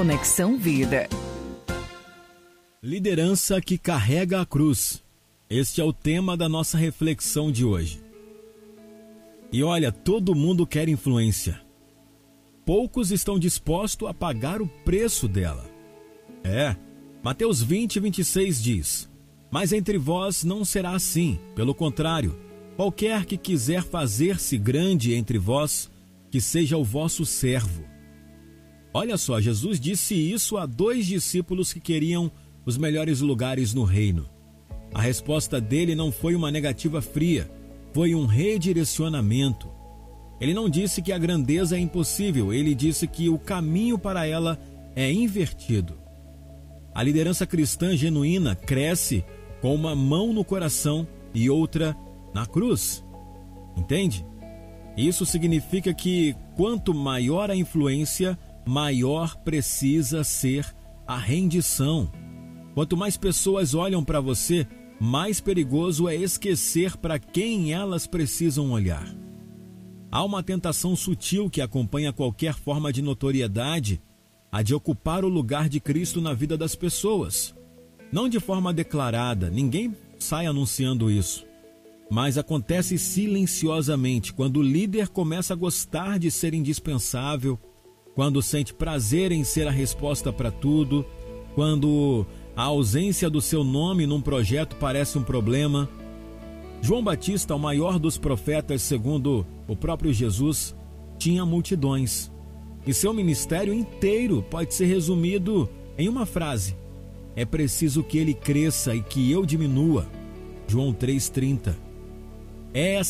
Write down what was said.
Conexão Vida. Liderança que carrega a cruz. Este é o tema da nossa reflexão de hoje. E olha, todo mundo quer influência. Poucos estão dispostos a pagar o preço dela. Mateus 20:26 diz: Mas entre vós não será assim, pelo contrário, qualquer que quiser fazer-se grande entre vós, que seja o vosso servo. Olha só, Jesus disse isso a 2 discípulos que queriam os melhores lugares no reino. A resposta dele não foi uma negativa fria, foi um redirecionamento. Ele não disse que a grandeza é impossível, ele disse que o caminho para ela é invertido. A liderança cristã genuína cresce com uma mão no coração e outra na cruz. Entende? Isso significa que quanto maior a influência, maior precisa ser a rendição. Quanto mais pessoas olham para você, mais perigoso é esquecer para quem elas precisam olhar. Há uma tentação sutil que acompanha qualquer forma de notoriedade, a de ocupar o lugar de Cristo na vida das pessoas. Não de forma declarada, ninguém sai anunciando isso. Mas acontece silenciosamente quando o líder começa a gostar de ser indispensável, quando sente prazer em ser a resposta para tudo, quando a ausência do seu nome num projeto parece um problema. João Batista, o maior dos profetas segundo o próprio Jesus, tinha multidões. E seu ministério inteiro pode ser resumido em uma frase: é preciso que ele cresça e que eu diminua. João 3,30.